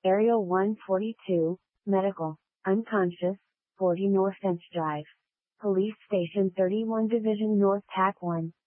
Aerial 142, medical, unconscious, 40 North Fence Drive. Police Station 31 Division North TAC 1.